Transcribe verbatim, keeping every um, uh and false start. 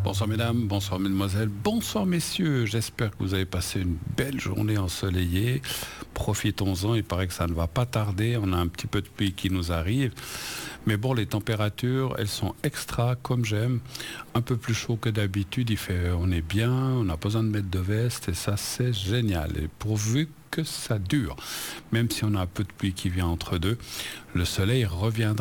Bonsoir mesdames, bonsoir mesdemoiselles, bonsoir messieurs. J'espère que vous avez passé une belle journée ensoleillée. Profitons-en, il paraît que ça ne va pas tarder. On a un petit peu de pluie qui nous arrive. Mais bon, les températures, elles sont extra, comme j'aime. Un peu plus chaud que d'habitude. Il fait, on est bien, on a besoin de mettre de veste et ça, c'est génial. Et pourvu que ça dure, même si on a un peu de pluie qui vient entre deux, le soleil reviendra.